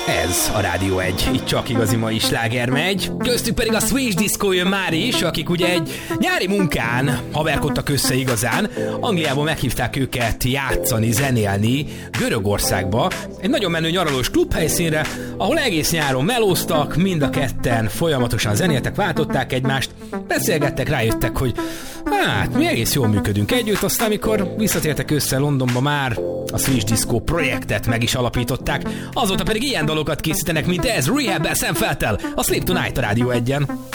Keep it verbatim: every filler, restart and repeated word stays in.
Ez a Rádió egy, itt csak igazi mai sláger megy. Köztük pedig a Swedish Disco jön már is, akik ugye egy nyári munkán haverkodtak össze igazán. Angliából meghívták őket játszani, zenélni Görögországba, egy nagyon menő nyaralós klubhelyszínre, ahol egész nyáron melóztak, mind a ketten folyamatosan zenéltek, váltották egymást, beszélgettek, rájöttek, hogy hát mi egész jól működünk együtt, aztán amikor visszatértek össze Londonba, már a Swedish Disco projektet meg is alapították, azóta pedig ilyen dalokat készítenek, mint ez, Rehab-el, Sam Felttel, a Sleep Tonight a Rádió egyen.